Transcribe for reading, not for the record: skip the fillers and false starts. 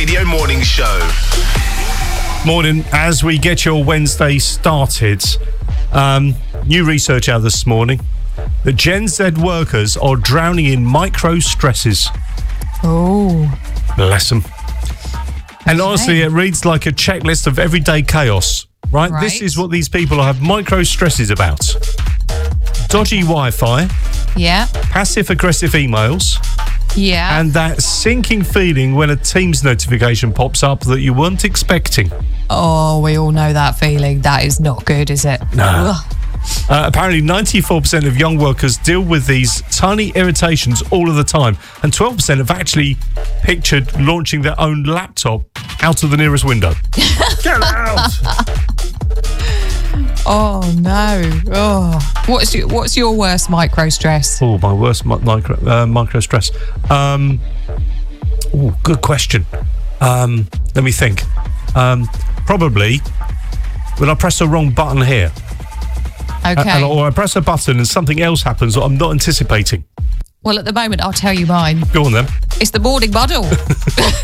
Radio Morning Show. Morning. As we get your Wednesday started, new research out this morning that Gen Z workers are drowning in micro stresses. Oh. Bless them. And honestly, it reads like a checklist of everyday chaos, right? This is what these people have micro stresses about. Dodgy Wi-Fi. Yeah. Passive-aggressive emails. Yeah. And that sinking feeling when a Teams notification pops up that you weren't expecting. Oh, we all know that feeling. That is not good, is it? No. Apparently 94% of young workers deal with these tiny irritations all of the time, and 12% have actually pictured launching their own laptop out of the nearest window. Get out! Oh no! Oh, what's your worst micro stress? Oh, my worst micro stress. Good question. Let me think. Probably when I press the wrong button here. Okay. Or I press a button and something else happens that I'm not anticipating. Well, at the moment, I'll tell you mine. Go on then. It's the morning muddle.